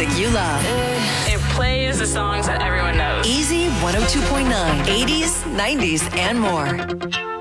music you love. It plays the songs that everyone knows. Easy 102.9, 80s, 90s, and more.